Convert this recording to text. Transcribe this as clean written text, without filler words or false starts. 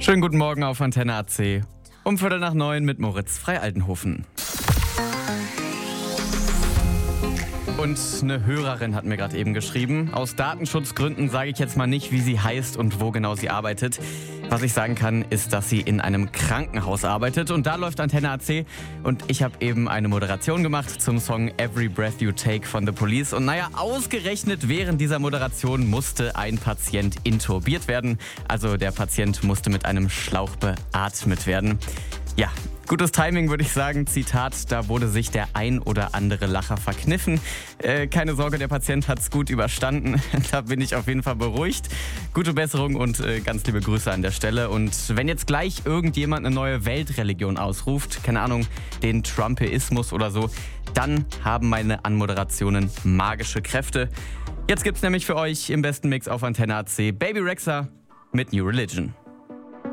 Schönen guten Morgen auf Antenne AC. Um 8:45 mit Moritz Frei-Altenhofen. Und eine Hörerin hat mir gerade eben geschrieben. Aus Datenschutzgründen sage ich jetzt mal nicht, wie sie heißt und wo genau sie arbeitet. Was ich sagen kann, ist, dass sie in einem Krankenhaus arbeitet. Und da läuft Antenne AC. Und ich habe eben eine Moderation gemacht zum Song Every Breath You Take von The Police. Und ausgerechnet während dieser Moderation musste ein Patient intubiert werden. Also der Patient musste mit einem Schlauch beatmet werden. Ja, gutes Timing, würde ich sagen. Zitat, da wurde sich der ein oder andere Lacher verkniffen. Keine Sorge, der Patient hat es gut überstanden. Da bin ich auf jeden Fall beruhigt. Gute Besserung und ganz liebe Grüße an der Stelle. Und wenn jetzt gleich irgendjemand eine neue Weltreligion ausruft, keine Ahnung, den Trumpismus oder so, dann haben meine Anmoderationen magische Kräfte. Jetzt gibt's nämlich für euch im besten Mix auf Antenne AC Baby Rexha mit New Religion.